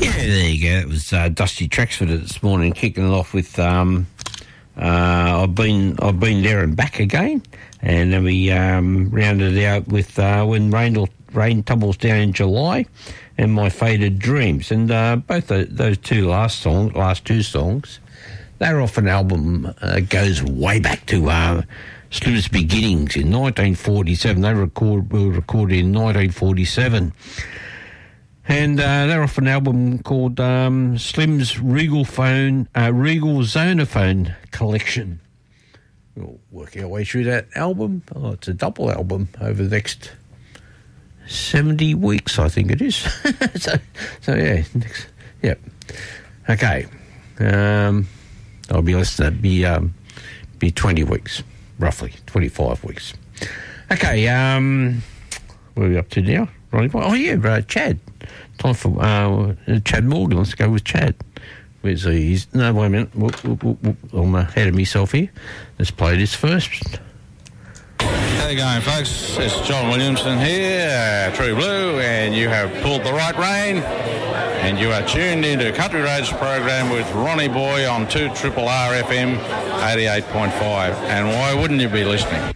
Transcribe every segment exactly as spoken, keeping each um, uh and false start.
Yeah, there you go. It was uh, Dusty Traxford this morning, kicking it off with um, uh, I've been I've been there and back again, and then we um, rounded it out with uh, When Rain Rain Tumbles Down in July, and My Faded Dreams, and uh, both the, those two last songs, last two songs, they're off an album uh, goes way back to uh, Slim's beginnings in nineteen forty-seven. They record were recorded in nineteen forty-seven. And uh, they're off an album called um, Slim's Regal Phone, uh, Regal Zonophone Collection. We'll work our way through that album. Oh, it's a double album over the next seventy weeks, I think it is. so, so yeah, next, yep. Okay. Um, I'll be listening. It'll be um, be twenty weeks, roughly twenty-five weeks. Okay. Um, where are we up to now? Right. Oh yeah, uh, Chad. Time for uh, Chad Morgan. Let's go with Chad. Where's he? He's, no, wait a minute. Whoop, whoop, whoop, whoop. I'm ahead of myself here. Let's play this first. How you going, folks? It's John Williamson here, uh, True Blue, and you have pulled the right rein, and you are tuned into Country Roads program with Ronnie Boy on two R R R F M eighty-eight point five. And why wouldn't you be listening?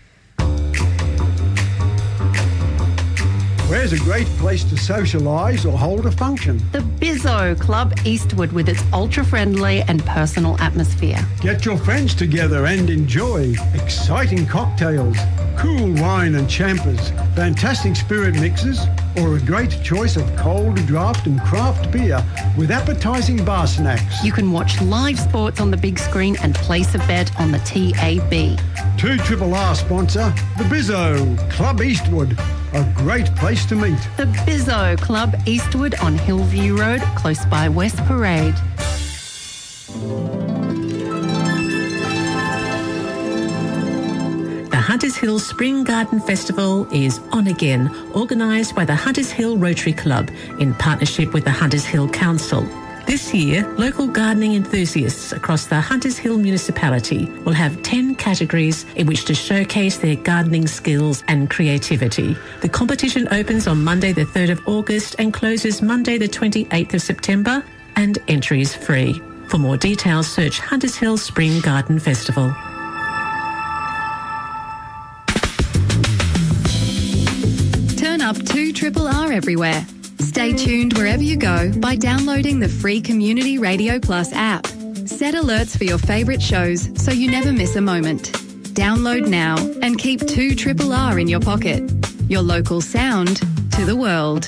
Where's a great place to socialise or hold a function? The Bizzo Club Eastwood, with its ultra-friendly and personal atmosphere. Get your friends together and enjoy exciting cocktails, cool wine and champers, fantastic spirit mixes, or a great choice of cold draft and craft beer with appetising bar snacks. You can watch live sports on the big screen and place a bet on the T A B. two R R R sponsor, the Bizzo Club Eastwood. A great place to meet. The Bizzo Club Eastwood on Hillview Road, close by West Parade. The Hunters Hill Spring Garden Festival is on again, organised by the Hunters Hill Rotary Club in partnership with the Hunters Hill Council. This year, local gardening enthusiasts across the Hunters Hill municipality will have ten categories in which to showcase their gardening skills and creativity. The competition opens on Monday the third of August and closes Monday the twenty-eighth of September, and entry is free. For more details, search Hunters Hill Spring Garden Festival. Turn up two R R R everywhere. Stay tuned wherever you go by downloading the free Community Radio Plus app. Set alerts for your favourite shows so you never miss a moment. Download now and keep two R R R in your pocket. Your local sound to the world.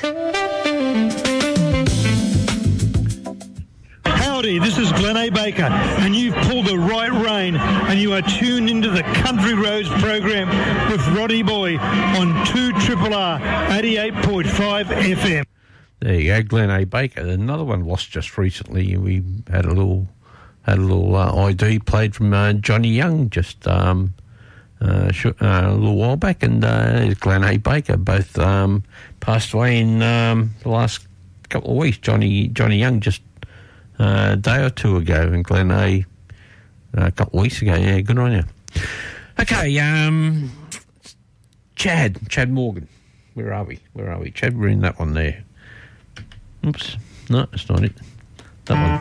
Howdy, this is Glenn A. Baker, and you've pulled the right rein, and you are tuned into the Country Roads program with Roddy Boy on two R R R eighty-eight point five F M. There you go, Glenn A. Baker. Another one lost just recently. We had a little had a little uh, I D played from uh, Johnny Young just um, uh, sh- uh, a little while back, and uh, Glenn A. Baker both um, passed away in um, the last couple of weeks. Johnny Johnny Young just uh, a day or two ago, and Glenn A. Uh, a couple of weeks ago. Yeah, good on you. Okay, um, Chad Chad Morgan. Where are we? Where are we? Chad, we're in that one there. Oops. No, it's not it. That one.